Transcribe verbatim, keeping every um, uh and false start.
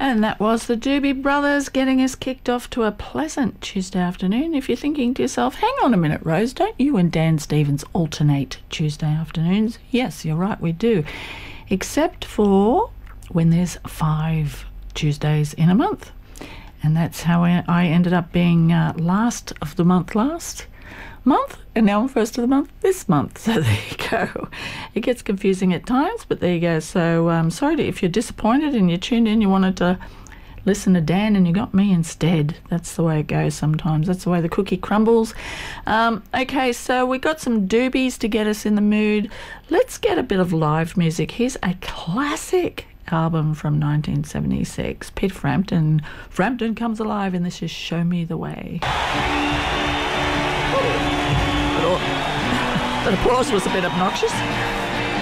And that was the Doobie Brothers getting us kicked off to a pleasant Tuesday afternoon. If you're thinking to yourself, hang on a minute, Rose, don't you and Dan Stevens alternate Tuesday afternoons? Yes, you're right, we do. Except for when there's five Tuesdays in a month. And that's how I ended up being uh, last of the month last month, and now I'm first of the month this month. So there you go. It gets confusing at times, but there you go. So um, sorry to, if you're disappointed and you tuned in, you wanted to listen to Dan and you got me instead. That's the way it goes sometimes. That's the way the cookie crumbles. Um, okay, so we got some doobies to get us in the mood. Let's get a bit of live music. Here's a classic album from nineteen seventy-six. Pete Frampton. Frampton comes alive, and this is Show Me the Way. That applause was a bit obnoxious.